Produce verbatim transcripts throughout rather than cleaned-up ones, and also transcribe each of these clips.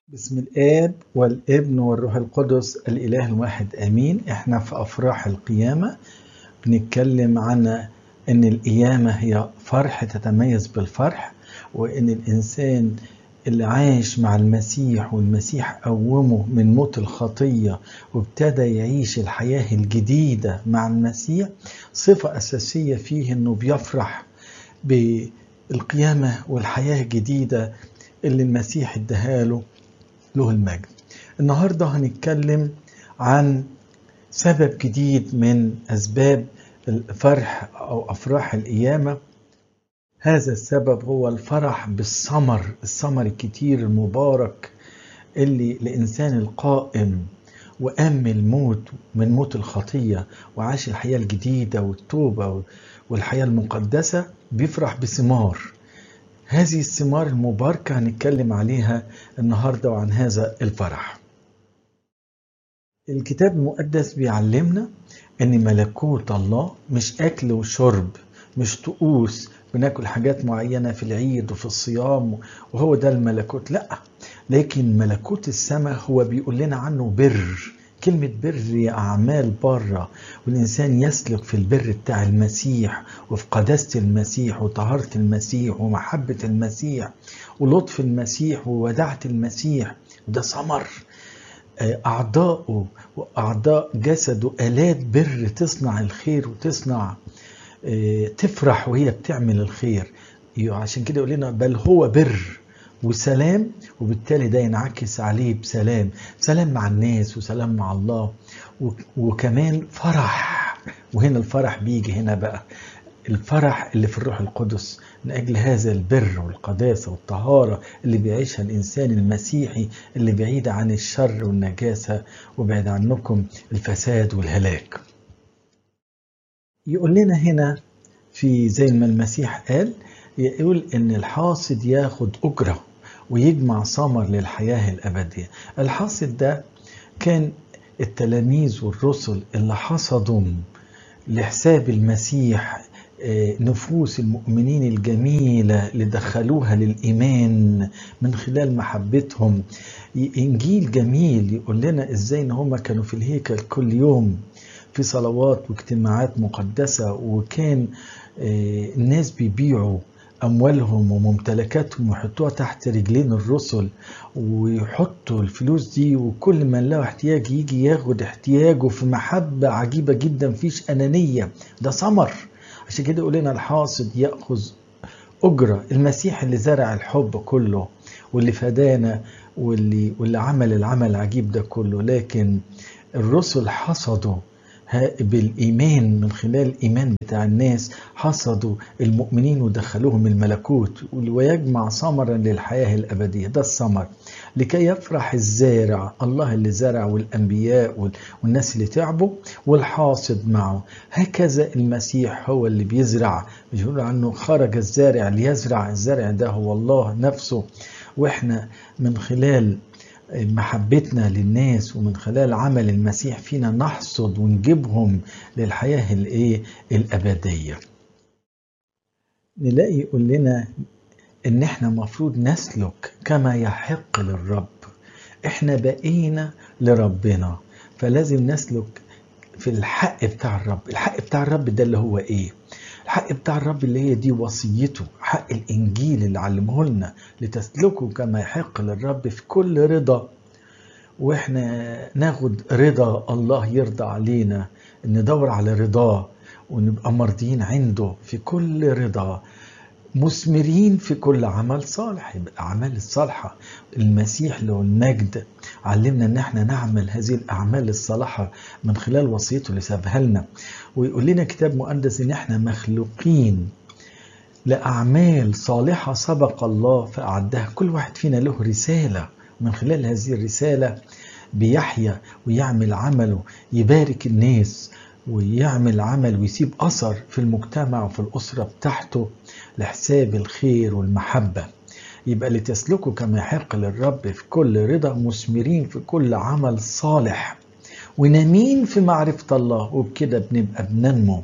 بسم الآب والابن والروح القدس الإله الواحد آمين. احنا في أفراح القيامة بنتكلم عن أن القيامة هي فرح تتميز بالفرح، وأن الإنسان اللي عايش مع المسيح والمسيح قومه من موت الخطية وابتدى يعيش الحياة الجديدة مع المسيح، صفة أساسية فيه أنه بيفرح بالقيامة والحياة الجديدة اللي المسيح اداها له له المجد. النهاردة هنتكلم عن سبب جديد من أسباب الفرح أو أفراح القيامة. هذا السبب هو الفرح بالثمر، الثمر الكتير المبارك اللي الإنسان القائم وقام من الموت من موت الخطية وعاش الحياة الجديدة والتوبة والحياة المقدسة بيفرح بثمار. هذه الثمار المباركة هنتكلم عليها النهاردة وعن هذا الفرح. الكتاب المقدس بيعلمنا ان ملكوت الله مش اكل وشرب، مش طقوس بناكل حاجات معينة في العيد وفي الصيام وهو ده الملكوت، لا، لكن ملكوت السماء هو بيقول لنا عنه بر. كلمة بر هي أعمال بره، والإنسان يسلك في البر بتاع المسيح وفي قداسة المسيح وطهارة المسيح ومحبة المسيح ولطف المسيح ووداعة المسيح، وده ثمر أعضاؤه وأعضاء جسده آلات بر تصنع الخير وتصنع تفرح وهي بتعمل الخير. عشان كده يقول لنا بل هو بر وسلام، وبالتالي ده ينعكس عليه بسلام، سلام مع الناس وسلام مع الله، وكمان فرح. وهنا الفرح بيجي هنا بقى الفرح اللي في الروح القدس من أجل هذا البر والقداسة والطهارة اللي بيعيشها الإنسان المسيحي اللي بعيد عن الشر والنجاسة وبعد عنكم الفساد والهلاك. يقول لنا هنا في زي ما المسيح قال، يقول إن الحاصد ياخد أجرة ويجمع ثمر للحياة الأبدية. الحاصد ده كان التلاميذ والرسل اللي حصدوا لحساب المسيح نفوس المؤمنين الجميلة اللي دخلوها للإيمان من خلال محبتهم. إنجيل جميل يقول لنا إزاي إن هم كانوا في الهيكل كل يوم في صلوات واجتماعات مقدسة، وكان الناس بيبيعوا أموالهم وممتلكاتهم ويحطوها تحت رجلين الرسل ويحطوا الفلوس دي، وكل من له احتياج يجي ياخد احتياجه في محبة عجيبة جدا، فيش أنانية، ده ثمر. عشان كده يقول لنا الحاصد يأخذ أجرة. المسيح اللي زرع الحب كله واللي فدانا واللي, واللي عمل العمل العجيب ده كله، لكن الرسل حصدوا بالإيمان من خلال الإيمان بتاع الناس، حصدوا المؤمنين ودخلوهم الملكوت ويجمع ثمرا للحياة الأبدية. ده الثمر لكي يفرح الزارع، الله اللي زرع والأنبياء والناس اللي تعبوا والحاصد معه. هكذا المسيح هو اللي بيزرع، بيقول عنه خرج الزارع ليزرع. الزارع ده هو الله نفسه، وإحنا من خلال محبتنا للناس ومن خلال عمل المسيح فينا نحصد ونجيبهم للحياة الايه الأبدية. نلاقي يقول لنا ان احنا مفروض نسلك كما يحق للرب. احنا بقينا لربنا، فلازم نسلك في الحق بتاع الرب. الحق بتاع الرب ده اللي هو ايه؟ الحق بتاع الرب اللي هي دي وصيته، حق الإنجيل اللي علمه لنا لتسلكوا كما يحق للرب في كل رضا. واحنا ناخد رضا الله يرضى علينا، ندور على رضاه ونبقى مرضيين عنده في كل رضا، مثمرين في كل عمل صالح. يبقى الأعمال الصالحة المسيح له المجد علمنا ان احنا نعمل هذه الأعمال الصالحة من خلال وصيته اللي سابها لنا. ويقول لنا كتاب مقدس ان احنا مخلوقين لأعمال صالحة سبق الله فأعدها. كل واحد فينا له رسالة، من خلال هذه الرسالة بيحيا ويعمل عمله، يبارك الناس ويعمل عمل ويسيب أثر في المجتمع وفي الأسرة بتاعته لحساب الخير والمحبة. يبقى لتسلكوا كما يحق للرب في كل رضا، مثمرين في كل عمل صالح ونامين في معرفة الله، وبكده بنبقى بننمو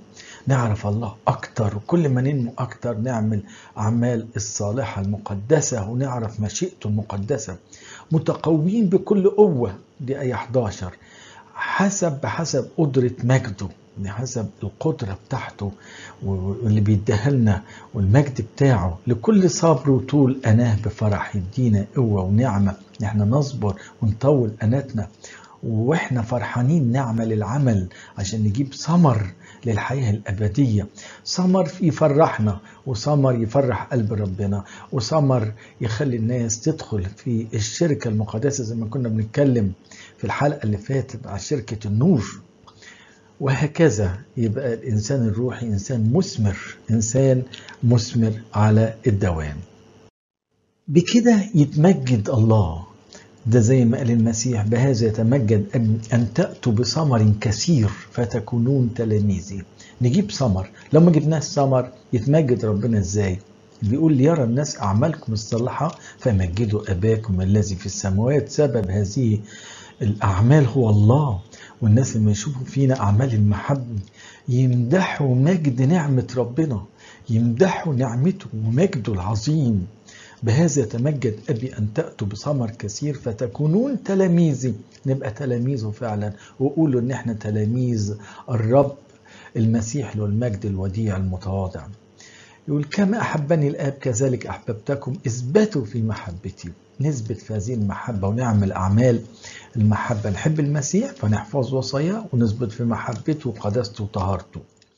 نعرف الله أكتر، وكل ما ننمو أكتر نعمل أعمال الصالحة المقدسة ونعرف مشيئته المقدسة. متقوين بكل قوة، دي آية حداشر، حسب بحسب قدرة مجده، حسب القدرة بتاعته واللي بيديها لنا والمجد بتاعه، لكل صبر وطول أناه بفرح، يدينا قوة ونعمة نحن نصبر ونطول أناتنا واحنا فرحانين نعمل العمل عشان نجيب ثمر للحياة الأبدية، ثمر يفرحنا وثمر يفرح قلب ربنا وثمر يخلي الناس تدخل في الشركة المقدسة زي ما كنا بنتكلم في الحلقة اللي فاتت على شركة النور. وهكذا يبقى الإنسان الروحي إنسان مثمر، إنسان مثمر على الدوام. بكده يتمجد الله. ده زي ما قال المسيح: بهذا يتمجد أن تأتوا بثمر كثير فتكونون تلاميذي. نجيب ثمر، لو ما جبناش ثمر يتمجد ربنا ازاي؟ بيقول: ليرى الناس أعمالكم الصالحة فمجدوا أباكم الذي في السماوات. سبب هذه الأعمال هو الله، والناس لما يشوفوا فينا أعمال المحبة يمدحوا مجد نعمة ربنا، يمدحوا نعمته ومجده العظيم. بهذا يتمجد أبي أن تأتوا بثمر كثير فتكونون تلاميذي. نبقى تلاميذه فعلا، وقولوا إن احنا تلاميذ الرب المسيح له المجد الوديع المتواضع. يقول: كما أحبني الآب كذلك أحببتكم، اثبتوا في محبتي. نثبت في هذه المحبة ونعمل أعمال المحبة، نحب المسيح فنحفظ وصاياه ونثبت في محبته وقداسته وطهارته.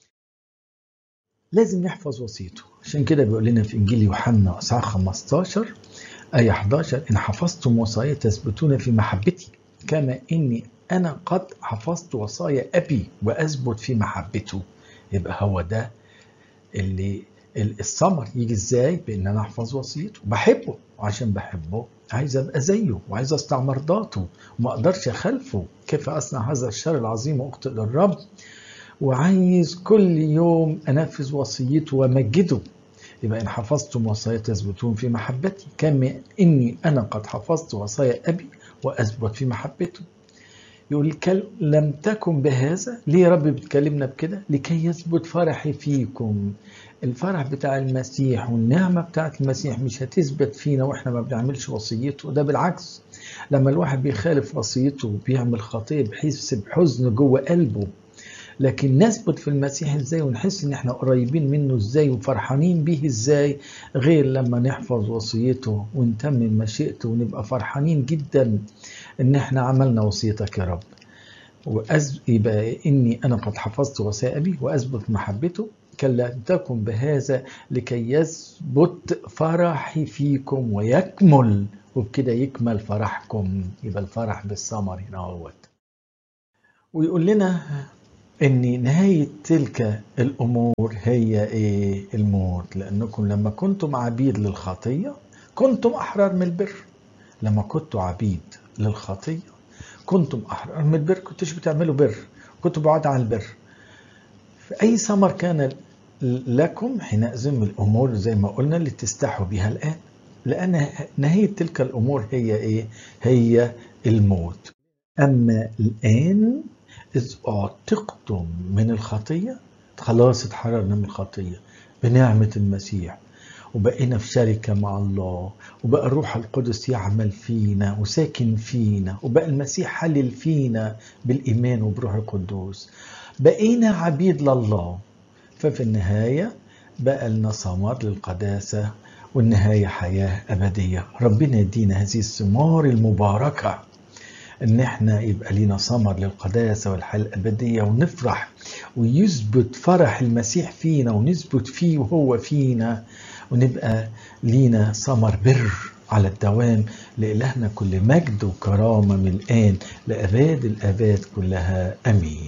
لازم نحفظ وصيته، عشان كده بيقول لنا في إنجيل يوحنا إصحاح خمستاشر آية حداشر: إن حفظتم وصاياي تثبتون في محبتي كما إني أنا قد حفظت وصايا أبي وأثبت في محبته. يبقى هو ده اللي الثمر يجي إزاي؟ بإن أنا أحفظ وصيته، بحبه، وعشان بحبه عايز أبقى زيه وعايز أسمع مرضاته وما أقدرش أخالفه. كيف أصنع هذا الشر العظيم وأخطئ للرب؟ وعايز كل يوم أنفذ وصيته ومجده. يبقى إن حفظتم وصايا تثبتون في محبتي كما إني أنا قد حفظت وصايا أبي وأثبت في محبته. يقول: لم تكن بهذا. ليه يا رب بتكلمنا بكده؟ لكي يثبت فرحي فيكم. الفرح بتاع المسيح والنعمة بتاعت المسيح مش هتثبت فينا وإحنا ما بنعملش وصيته. ده بالعكس، لما الواحد بيخالف وصيته وبيعمل خطية بحس بحزن جوه قلبه. لكن نثبت في المسيح ازاي ونحس ان احنا قريبين منه ازاي وفرحانين بيه ازاي، غير لما نحفظ وصيته ونتمم مشيئته ونبقى فرحانين جدا ان احنا عملنا وصيتك يا رب. وأز... يبقى اني انا قد حفظت وصايا ابي واثبت محبته. كلا تكن بهذا لكي يثبت فرحي فيكم ويكمل، وبكده يكمل فرحكم. يبقى الفرح بالثمر هنا اهوت. ويقول لنا ان نهاية تلك الامور هي ايه؟ الموت. لانكم لما كنتم عبيد للخطية كنتم احرار من البر. لما كنتم عبيد للخطية كنتم احرار من البر، كنتش بتعملوا بر، كنتوا بعاد عن البر. في اي ثمر كان لكم حينئذ من الامور زي ما قلنا اللي تستحوا بها الان، لان نهاية تلك الامور هي ايه؟ هي الموت. اما الان إذ أعتقتم من الخطية، خلاص اتحررنا من الخطية بنعمة المسيح وبقينا في شركة مع الله، وبقى الروح القدس يعمل فينا وساكن فينا، وبقى المسيح حلل فينا بالإيمان وبروح القدوس، بقينا عبيد لله. ففي النهاية بقى لنا ثمر للقداسة، والنهاية حياة أبدية. ربنا يدينا هذه الثمار المباركة ان احنا يبقى لينا ثمر للقداسة والحياة الأبدية، ونفرح ويثبت فرح المسيح فينا ونثبت فيه وهو فينا، ونبقى لينا ثمر بر على الدوام. لإلهنا كل مجد وكرامة من الآن لأباد الآباد كلها. أمين.